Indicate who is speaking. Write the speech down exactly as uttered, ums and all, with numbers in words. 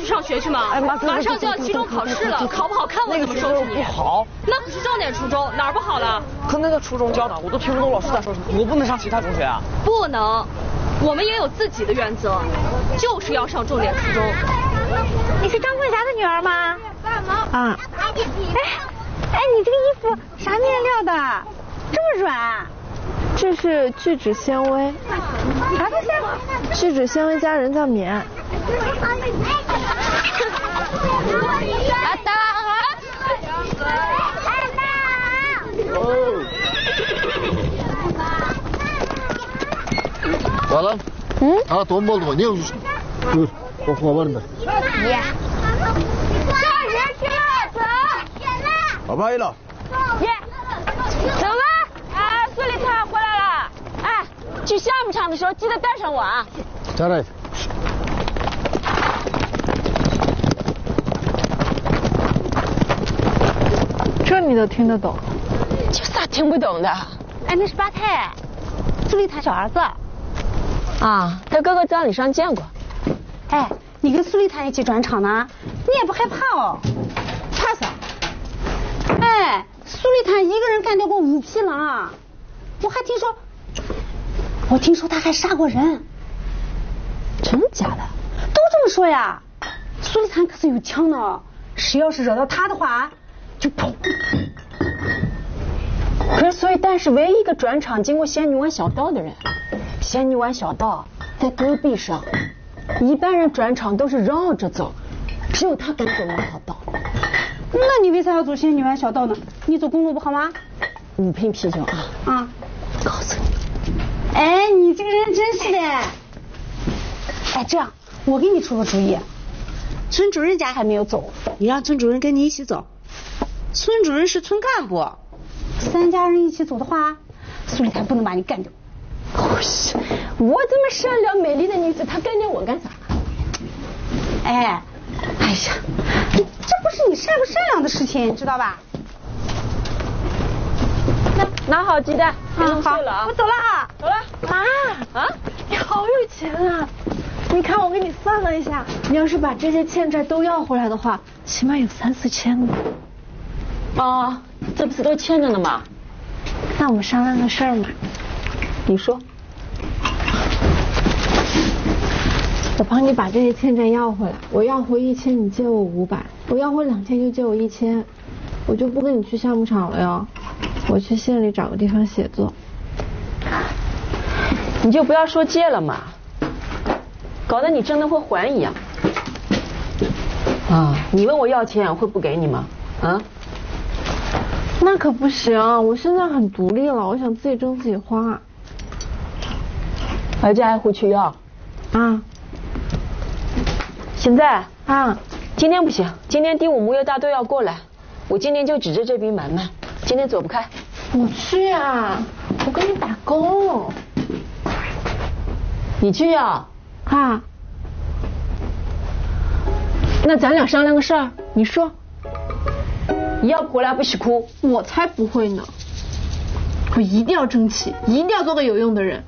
Speaker 1: 上学去吗？哎妈，马上就要期中考试了，考不好看我怎么收拾你？
Speaker 2: 不好，
Speaker 1: 那可是重点初中，哪儿不好了？
Speaker 2: 可那个初中教的，我都听不懂老师在说什么。我不能上其他中学啊？
Speaker 1: 不能，我们也有自己的原则，就是要上重点初中。
Speaker 3: 你是张凤霞的女儿吗？啊。哎哎，你这个衣服啥面料的？这么软？
Speaker 4: 这是聚酯纤维。
Speaker 3: 啥东西？
Speaker 4: 聚酯纤维加人造棉。
Speaker 3: 啊大
Speaker 5: 完了。嗯。啊，多么多牛。嗯，我喝完了。
Speaker 3: 耶。上学去了，走。
Speaker 5: 拜拜了。
Speaker 3: 耶。走了。哎，苏里特回来了。哎，去项目场的时候记得带上我啊。
Speaker 5: 再来。
Speaker 4: 这你都听得懂？
Speaker 3: 有啥听不懂的？哎，那是巴泰，苏丽塔小儿子。啊，他哥哥在礼上见过。哎，你跟苏丽塔一起转场呢，你也不害怕哦？怕啥？哎，苏丽塔一个人干掉过五匹狼，我还听说，我听说他还杀过人。真的假的？都这么说呀。苏丽塔可是有枪呢，谁要是惹到他的话，就砰。可是，所以，但是唯一一个转场经过仙女湾小道的人，仙女湾小道在戈壁上，一般人转场都是绕着走，只有他敢走那条道。那你为啥要走仙女湾小道呢？你走公路不好吗？五瓶啤酒啊！啊，告诉你，哎，你这个人真是的。哎，这样，我给你出个主意，村主任家还没有走，你让村主任跟你一起走。村主任是村干部。三家人一起走的话，苏丽塔不能把你干掉。我这么善良美丽的女子，她干掉我干啥？哎，哎呀，这不是你善不善良的事情，知道吧？那拿好鸡蛋，嗯，好了啊，我走了啊，走了。
Speaker 4: 妈啊，你好有钱啊！你看我给你算了一下，你要是把这些欠债都要回来的话，起码有三四千呢。
Speaker 3: 哦，这不是都欠着呢吗？
Speaker 4: 那我们商量个事儿嘛。
Speaker 3: 你说。
Speaker 4: 我帮你把这些欠债要回来，我要回一千，你借我五百；我要回两千，就借我一千。我就不跟你去项目场了哟，我去县里找个地方写作。
Speaker 3: 你就不要说借了嘛，搞得你真的会还一样。啊，你问我要钱，我会不给你吗？啊？
Speaker 4: 那可不行，我现在很独立了，我想自己挣自己花。
Speaker 3: 挨家挨户去要
Speaker 4: 啊？
Speaker 3: 现在
Speaker 4: 啊？
Speaker 3: 今天不行，今天第五木业大队要过来，我今天就指着这笔买卖，今天走不开。
Speaker 4: 我去啊，我跟你打工。
Speaker 3: 你去呀？
Speaker 4: 啊？
Speaker 3: 那咱俩商量个事儿，
Speaker 4: 你说。
Speaker 3: 你要回来不许哭，
Speaker 4: 我才不会呢！我一定要争气，一定要做个有用的人。